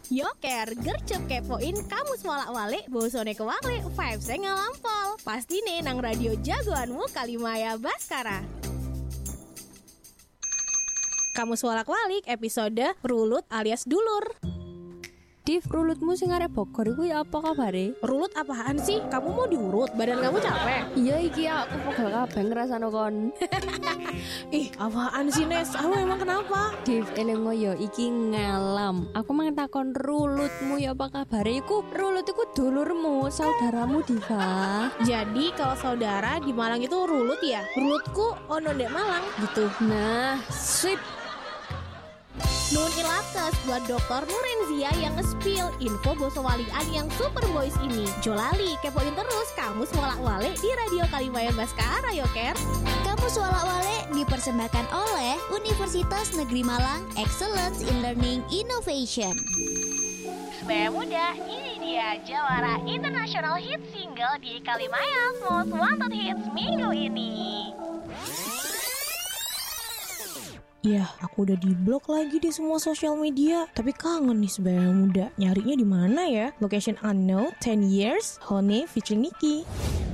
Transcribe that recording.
Yoker, gercep kepoin kamu swalak-walik bosone kewalik vibes-e ngalampol. Pasti nih nang radio jagoanmu Kalimaya Baskara. Kamu swalak-walik episode Rulut alias Dulur. Div, rulutmu sing arek Bogor iku ya apa kabare? Rulut apaan sih? Kamu mau diurut? Badan kamu capek? Iya iki aku pegel kabeh ngrasano kon. Ih, apaan sih Nes? Aku emang kenapa? Div, elengo yo iki ngalam. Aku mang takon rulutmu ya apa kabare iku? Rulut iku dulurmu, saudaramu Diva. Jadi kalau saudara di Malang itu rulut ya? Rulutku ono ndek Malang gitu. Nah, sip. Nun ilates buat Dr. Nurenzia yang nge-spill info bosowalian yang super boys ini. Jolali, kepoin terus kamu swalak-walik di Radio Kalimaya Baskara Yoker. Kamu swalak-walik dipersembahkan oleh Universitas Negeri Malang Excellence in Learning Innovation. Sebaya muda, ini dia jawara international hit single di Kalimaya's Most Wanted Hits minggu ini. Ya, aku udah diblok lagi di semua sosial media. Tapi kangen nih Sebaya Muda. Nyarinya di mana ya? Location unknown, 10 years, Hone featuring Nicki.